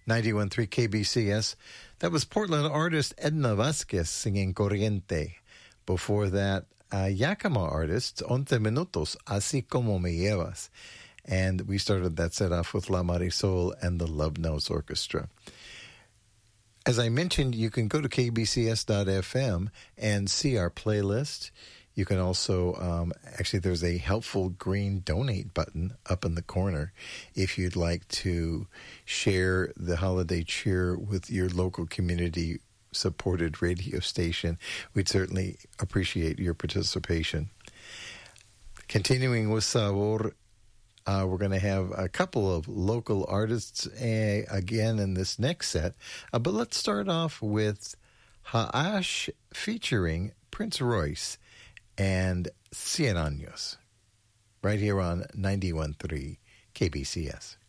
91.3 KBCS. That was Portland artist Edna Vasquez singing Corriente. Before that, Yakima artist Once Minutos, Así Como Me Llevas. And we started that set off with La Marisol and the Love Notes Orchestra. As I mentioned, you can go to kbcs.fm and see our playlist. You can also, actually, there's a helpful green donate button up in the corner if you'd like to share the holiday cheer with your local community-supported radio station. We'd certainly appreciate your participation. Continuing with Sabor, we're going to have a couple of local artists again in this next set. But let's start off with Ha'ash featuring Prince Royce and Cien Años, right here on 91.3 KBCS.